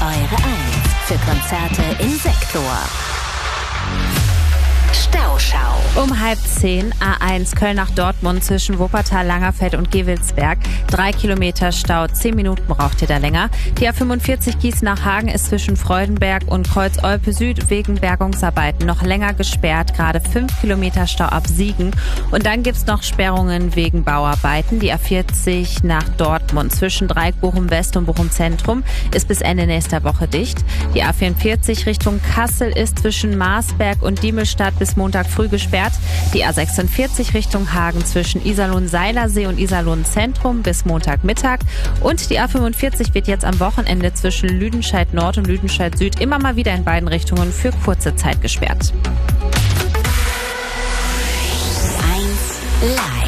Eure 1 für Konzerte im Sektor. Stauschau. Um 9:30 A1 Köln nach Dortmund zwischen Wuppertal, Langerfeld und Gewelsberg. 3 Kilometer Stau, 10 Minuten braucht ihr da länger. Die A45 Gießen nach Hagen ist zwischen Freudenberg und Kreuz-Olpe Süd wegen Bergungsarbeiten noch länger gesperrt. Gerade 5 Kilometer Stau ab Siegen. Und dann gibt's noch Sperrungen wegen Bauarbeiten. Die A40 nach Dortmund zwischen Dreieck Bochum West und Bochum Zentrum ist bis Ende nächster Woche dicht. Die A44 Richtung Kassel ist zwischen Marsberg und Diemelstadt bis Montag früh gesperrt. Die A46 Richtung Hagen zwischen Iserlohn-Seilersee und Iserlohn-Zentrum bis Montagmittag. Und die A45 wird jetzt am Wochenende zwischen Lüdenscheid Nord und Lüdenscheid Süd immer mal wieder in beiden Richtungen für kurze Zeit gesperrt. 1 Live.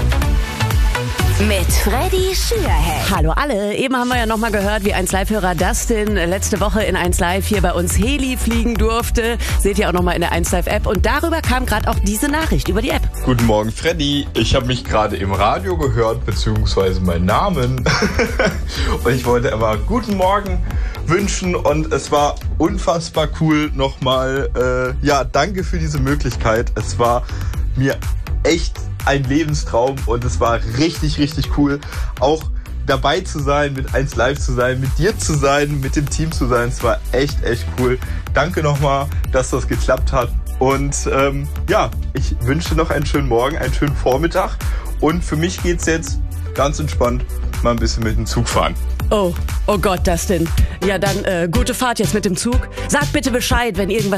Mit Freddy Schürheck. Hallo alle, eben haben wir ja nochmal gehört, wie 1 Live-Hörer Dustin letzte Woche in 1 Live hier bei uns Heli fliegen durfte. Seht ihr auch nochmal in der 1 Live-App. Und darüber kam gerade auch diese Nachricht über die App. Guten Morgen Freddy, ich habe mich gerade im Radio gehört, beziehungsweise meinen Namen. Und ich wollte immer guten Morgen wünschen und es war unfassbar cool nochmal. Danke für diese Möglichkeit. Es war mir echt ein Lebenstraum und es war richtig, richtig cool, auch dabei zu sein, mit 1 Live zu sein, mit dir zu sein, mit dem Team zu sein. Es war echt, echt cool. Danke nochmal, dass das geklappt hat. Und ich wünsche noch einen schönen Morgen, einen schönen Vormittag. Und für mich geht's jetzt ganz entspannt mal ein bisschen mit dem Zug fahren. Oh Gott, Dustin. Ja, dann gute Fahrt jetzt mit dem Zug. Sag bitte Bescheid, wenn irgendwas